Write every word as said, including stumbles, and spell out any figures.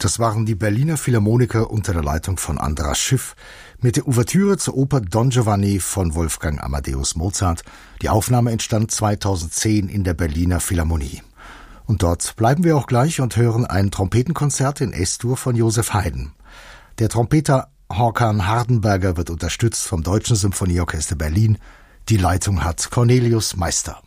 Das waren die Berliner Philharmoniker unter der Leitung von Andras Schiff mit der Ouvertüre zur Oper Don Giovanni von Wolfgang Amadeus Mozart. Die Aufnahme entstand zweitausendzehn in der Berliner Philharmonie. Und dort bleiben wir auch gleich und hören ein Trompetenkonzert in S-Dur von Joseph Haydn. Der Trompeter Håkan Hardenberger wird unterstützt vom Deutschen Symphonieorchester Berlin. Die Leitung hat Cornelius Meister.